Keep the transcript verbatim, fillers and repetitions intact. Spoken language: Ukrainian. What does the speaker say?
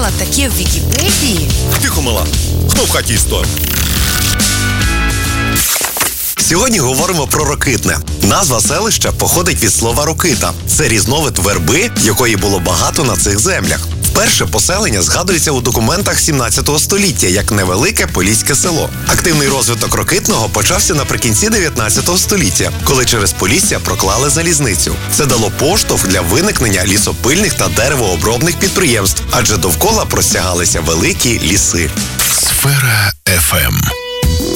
прочитала таке в Вікіпедії. Тихо, мала. Хто в хаті історик? Сьогодні говоримо про Рокитне. Назва селища походить від слова «рокита». Це різновид верби, якої було багато на цих землях. Вперше поселення згадується у документах сімнадцятого століття як невелике поліське село. Активний розвиток Рокитного почався наприкінці дев'ятнадцятого століття, коли через Полісся проклали залізницю. Це дало поштовх для виникнення лісопильних та деревообробних підприємств, адже довкола простягалися великі ліси. Сфера еф ем.